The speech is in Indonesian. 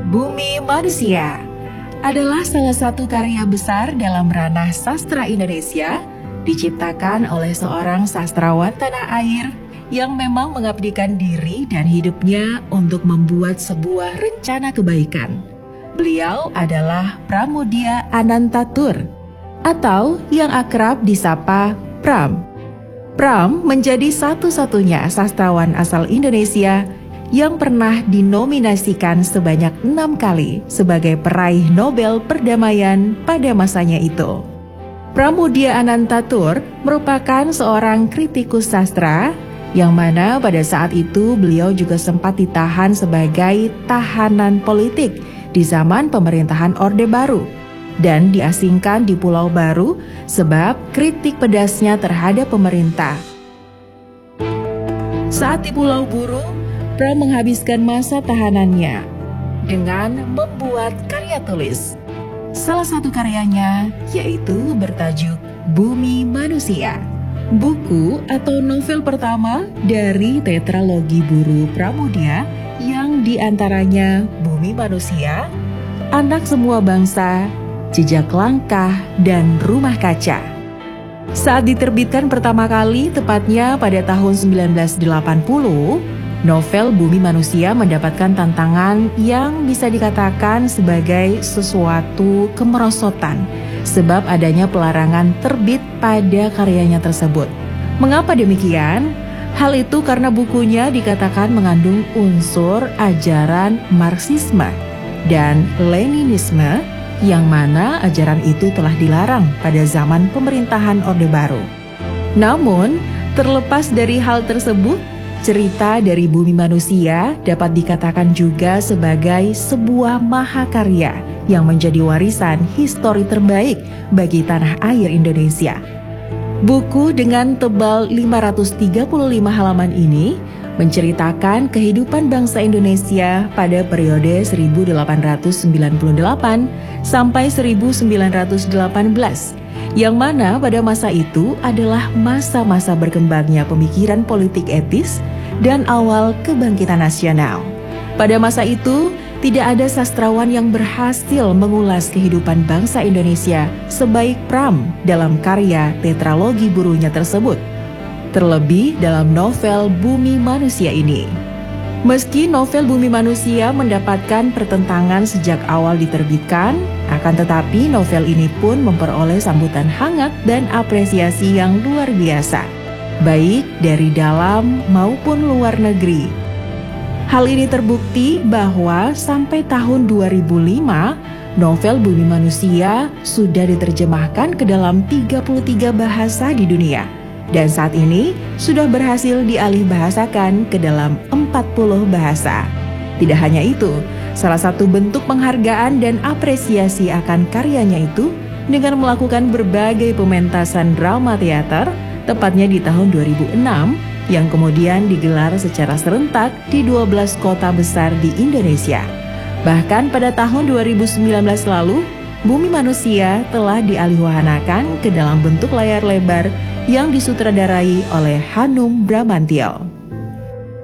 Bumi Manusia adalah salah satu karya besar dalam ranah sastra Indonesia, diciptakan oleh seorang sastrawan tanah air yang memang mengabdikan diri dan hidupnya untuk membuat sebuah rencana kebaikan. Beliau adalah Pramoedya Anantatur, atau yang akrab disapa Pram. Pram menjadi satu-satunya sastrawan asal Indonesia yang pernah dinominasikan sebanyak 6 kali sebagai peraih Nobel Perdamaian pada masanya itu. Pramoedya Anantatur merupakan seorang kritikus sastra yang mana pada saat itu beliau juga sempat ditahan sebagai tahanan politik di zaman pemerintahan Orde Baru dan diasingkan di Pulau Baru sebab kritik pedasnya terhadap pemerintah. Saat di Pulau Buru, Pram menghabiskan masa tahanannya dengan membuat karya tulis. Salah satu karyanya yaitu bertajuk Bumi Manusia, buku atau novel pertama dari tetralogi Buru Pramoedya yang diantaranya Bumi Manusia, Anak Semua Bangsa, Jejak Langkah, dan Rumah Kaca. Saat diterbitkan pertama kali, tepatnya pada tahun 1980, novel Bumi Manusia mendapatkan tantangan yang bisa dikatakan sebagai sesuatu kemerosotan sebab adanya pelarangan terbit pada karyanya tersebut. Mengapa demikian? Hal itu karena bukunya dikatakan mengandung unsur ajaran Marxisme dan Leninisme yang mana ajaran itu telah dilarang pada zaman pemerintahan Orde Baru. Namun, terlepas dari hal tersebut, cerita dari Bumi Manusia dapat dikatakan juga sebagai sebuah mahakarya yang menjadi warisan histori terbaik bagi tanah air Indonesia. Buku dengan tebal 535 halaman ini menceritakan kehidupan bangsa Indonesia pada periode 1898 sampai 1918, yang mana pada masa itu adalah masa-masa berkembangnya pemikiran politik etis dan awal kebangkitan nasional. Pada masa itu, tidak ada sastrawan yang berhasil mengulas kehidupan bangsa Indonesia sebaik Pram dalam karya tetralogi burunya tersebut, terlebih dalam novel Bumi Manusia ini. Meski novel Bumi Manusia mendapatkan pertentangan sejak awal diterbitkan, akan tetapi novel ini pun memperoleh sambutan hangat dan apresiasi yang luar biasa, baik dari dalam maupun luar negeri. Hal ini terbukti bahwa sampai tahun 2005, novel Bumi Manusia sudah diterjemahkan ke dalam 33 bahasa di dunia. Dan saat ini sudah berhasil dialihbahasakan ke dalam 40 bahasa. Tidak hanya itu, salah satu bentuk penghargaan dan apresiasi akan karyanya itu dengan melakukan berbagai pementasan drama teater, tepatnya di tahun 2006, yang kemudian digelar secara serentak di 12 kota besar di Indonesia. Bahkan pada tahun 2019 lalu, Bumi Manusia telah dialihwahanakan ke dalam bentuk layar lebar yang disutradarai oleh Hanum Bramantyo.